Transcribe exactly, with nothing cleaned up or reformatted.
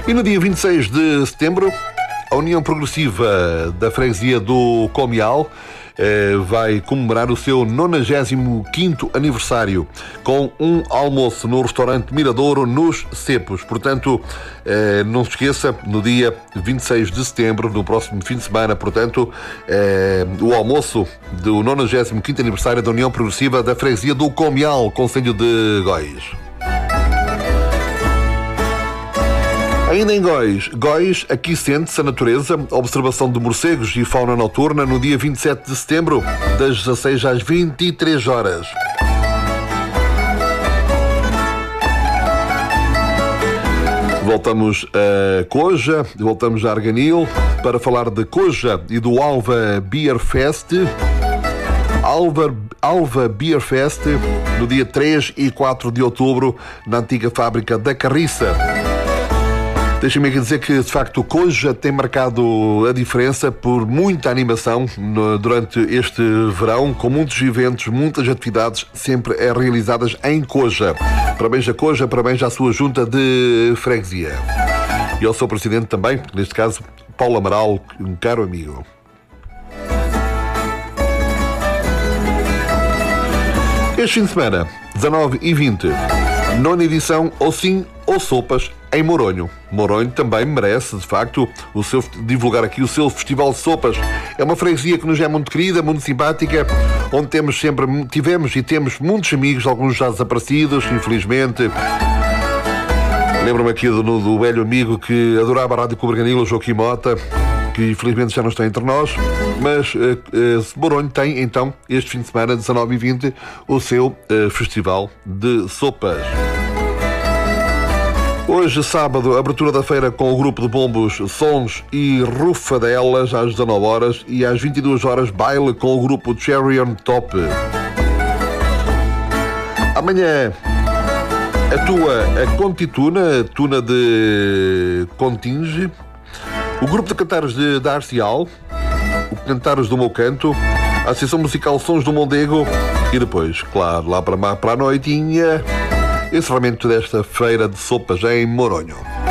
E no dia vinte e seis de setembro, a União Progressiva da Freguesia do Comial eh, vai comemorar o seu nonagésimo quinto aniversário com um almoço no restaurante Miradouro, nos Cepos. Portanto, eh, não se esqueça, no dia vinte e seis de setembro, no próximo fim de semana, portanto, eh, o almoço do nonagésimo quinto aniversário da União Progressiva da Freguesia do Comial, concelho de Góis. Ainda em Góis, Góis, aqui sente-se a natureza, observação de morcegos e fauna noturna no dia vinte e sete de setembro, das dezasseis às vinte e três horas. Voltamos a Coja, voltamos a Arganil, para falar de Coja e do Alva Beer Fest. Alva, Alva Beer Fest, no dia três e quatro de outubro, na antiga fábrica da Carriça. Deixem-me aqui dizer que, de facto, o Coja tem marcado a diferença por muita animação no, durante este verão, com muitos eventos, muitas atividades sempre é realizadas em Coja. Parabéns a Coja, parabéns à sua junta de freguesia. E ao seu presidente também, neste caso, Paulo Amaral, um caro amigo. Este fim de semana, dezanove e vinte, nona edição ou sim ou sopas em Moronho. Moronho também merece, de facto, o seu, divulgar aqui o seu Festival de Sopas. É uma freguesia que nos é muito querida, muito simpática, onde temos sempre, tivemos e temos muitos amigos, alguns já desaparecidos, infelizmente. Lembro-me aqui do, do velho amigo que adorava a Rádio Coberganil, o Joaquim Mota, que infelizmente já não está entre nós, mas uh, uh, Moronho tem então, este fim de semana, dezanove e vinte, o seu uh, Festival de Sopas. Hoje, sábado, abertura da feira com o grupo de bombos Sons e Rufadelas às dezanove horas e às vinte e duas horas baile com o grupo Cherry on Top. Amanhã atua a Contituna, Tuna de Continge, o grupo de cantares de Darcial, o Cantares do Meu Canto, a Associação Musical Sons do Mondego e depois, claro, lá para, para a noitinha, encerramento desta feira de sopas em Moronho.